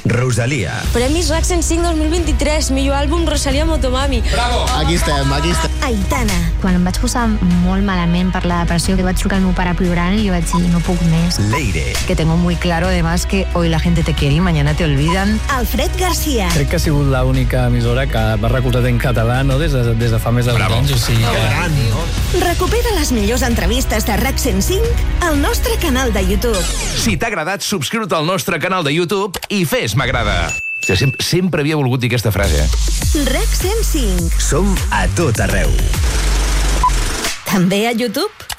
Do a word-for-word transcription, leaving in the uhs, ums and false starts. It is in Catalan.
Rosalia. Premis RAC cent cinc dos mil vint-i-tres, millor àlbum Rosalia Motomami. Bravo! Aquí estem, aquí estem. Aitana. Quan em vaig posar molt malament per la depressió, que vaig trucar al meu pare plorant i jo vaig dir, no puc més. Leire. Que tengo muy claro, además, que hoy la gente te quiere y mañana te olvidan. Alfred García. Crec que ha sigut l'única emissora que m'ha recolzat en català, no?, des de, des de fa més de vint anys. O sigui, que gran, no? Recupera les millors entrevistes de RAC cent cinc al nostre canal de YouTube. Si t'ha agradat, subscriu-te al nostre canal de YouTube i fes m'agrada. Sempre, sempre havia volgut dir aquesta frase. RAC cent cinc. Som a tot arreu. També a YouTube.